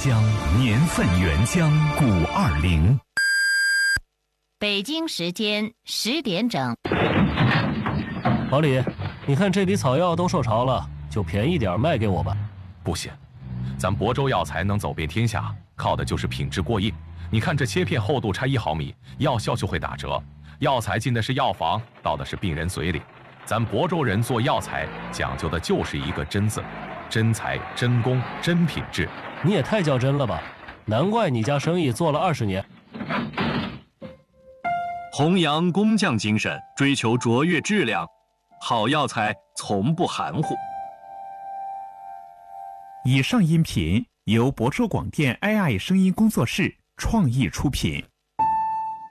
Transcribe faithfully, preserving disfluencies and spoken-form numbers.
香，年份原浆古二零。 北京时间十点整。 老李，你看这里草药都受潮了，就便宜点卖给我吧。 不行，咱亳州药材能走遍天下，靠的就是品质过硬。你看这切片厚度差一毫米，药效就会打折。药材进的是药房，到的是病人嘴里。咱亳州人做药材讲究的就是一个真字，真材真工真品质。 你也太较真了吧，难怪你家生意做了二十年。 弘扬工匠精神，追求卓越质量，好药材从不含糊。 以上音频由亳州广电 A I 声音工作室创意出品。